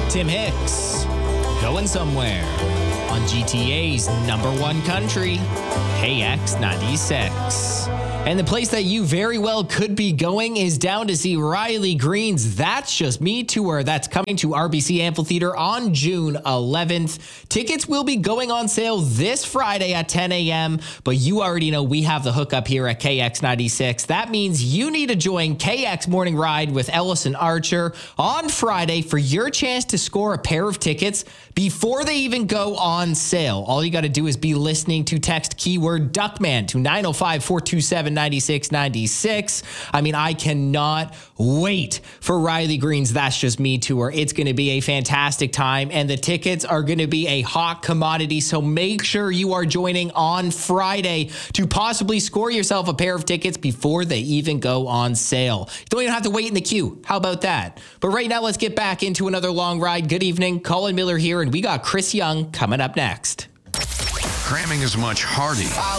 Tim Hicks, going somewhere on GTA's #1 country, KX96. And the place that you very well could be going is down to see Riley Green's That's Just Me tour. That's coming to RBC Amphitheater on June 11th. Tickets will be going on sale this Friday at 10 a.m., but you already know we have the hookup here at KX96. That means you need to join KX Morning Ride with Ellison Archer on Friday for your chance to score a pair of tickets before they even go on sale. All you got to do is be listening to text keyword Duckman to 905-427-9696. I mean, I cannot wait for Riley Green's That's Just Me tour. It's going to be a fantastic time, and the tickets are going to be a hot commodity, so make sure you are joining on Friday to possibly score yourself a pair of tickets before they even go on sale. You don't even have to wait in the queue. How about that? But right now, let's get back into another long ride. Good evening. Colin Miller here, and we got Chris Young coming up next. Cramming as much Hardy